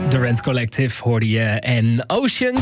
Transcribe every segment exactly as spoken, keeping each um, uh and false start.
The Rent Collective hoorde je en Oceans.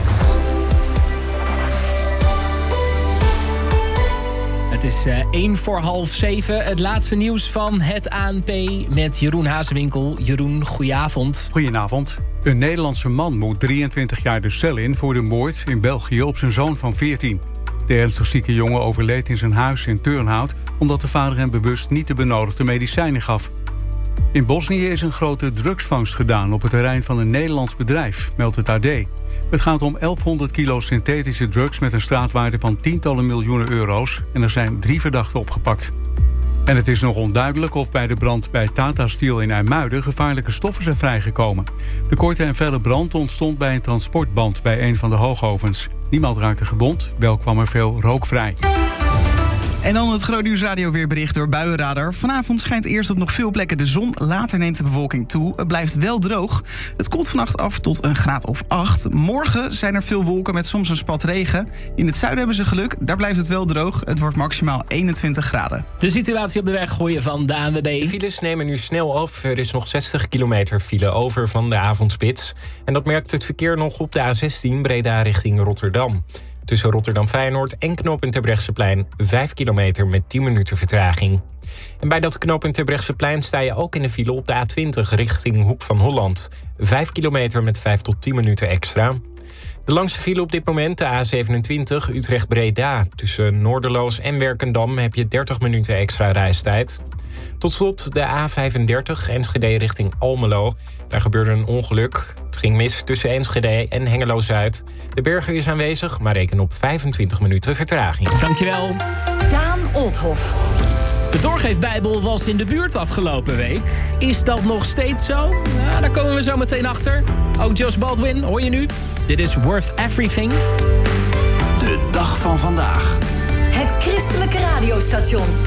Het is uh, één voor half zeven. Het laatste nieuws van het A N P met Jeroen Hazewinkel. Jeroen, goedenavond. Goedenavond. Een Nederlandse man moet drieëntwintig jaar de cel in voor de moord in België op zijn zoon van veertien. De ernstig zieke jongen overleed in zijn huis in Turnhout omdat de vader hem bewust niet de benodigde medicijnen gaf. In Bosnië is een grote drugsvangst gedaan op het terrein van een Nederlands bedrijf, meldt het A D. Het gaat om elfhonderd kilo synthetische drugs met een straatwaarde van tientallen miljoenen euro's en er zijn drie verdachten opgepakt. En het is nog onduidelijk of bij de brand bij Tata Steel in IJmuiden gevaarlijke stoffen zijn vrijgekomen. De korte en felle brand ontstond bij een transportband bij een van de hoogovens. Niemand raakte gewond, wel kwam er veel rook vrij. En dan het Groot Nieuws Radio weerbericht door Buienradar. Vanavond schijnt eerst op nog veel plekken de zon. Later neemt de bewolking toe. Het blijft wel droog. Het koelt vannacht af tot een graad of acht. Morgen zijn er veel wolken met soms een spat regen. In het zuiden hebben ze geluk. Daar blijft het wel droog. Het wordt maximaal eenentwintig graden. De situatie op de weg gooien van de A N W B. De files nemen nu snel af. Er is nog zestig kilometer file over van de avondspits. En dat merkt het verkeer nog op de A zestien Breda richting Rotterdam. Tussen Rotterdam-Feyenoord en knooppunt Terbrechtseplein vijf kilometer met tien minuten vertraging. En bij dat knooppunt Terbrechtseplein sta je ook in de file op de A twintig richting Hoek van Holland. vijf kilometer met vijf tot tien minuten extra. De langste file op dit moment, de A zevenentwintig Utrecht-Breda. Tussen Noorderloos en Werkendam heb je dertig minuten extra reistijd. Tot slot de A vijfendertig Enschede richting Almelo. Daar gebeurde een ongeluk. Het ging mis tussen Enschede en Hengelo-Zuid. De berger is aanwezig, maar reken op vijfentwintig minuten vertraging. Dankjewel. Daan Olthoff. De Doorgeefbijbel was in de buurt afgelopen week. Is dat nog steeds zo? Nou, daar komen we zo meteen achter. Ook Josh Baldwin, hoor je nu? Dit is Worth Everything. De dag van vandaag. Het christelijke radiostation.